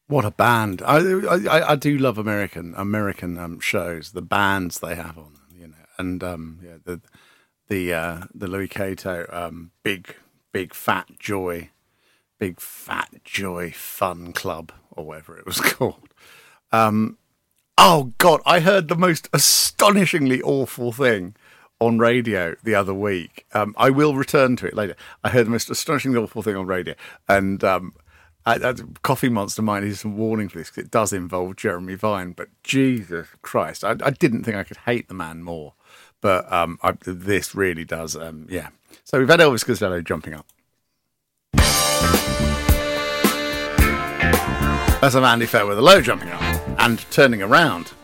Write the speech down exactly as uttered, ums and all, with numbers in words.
What a band! I I, I do love American American um, shows. The bands they have on them, you know, and um, yeah, the the uh, the Louis Cato um, big big fat joy, big fat joy fun club or whatever it was called. Um, oh God, I heard the most astonishingly awful thing on radio the other week. Um, I will return to it later. I heard the most astonishingly awful thing on radio, and. Um, I, I, Coffee Monster might need some warning for this because it does involve Jeremy Vine. But Jesus Christ, I, I didn't think I could hate the man more. But um, I, this really does, um, yeah. So we've had Elvis Costello jumping up. That's a Andy Fairweather Low jumping up and turning around.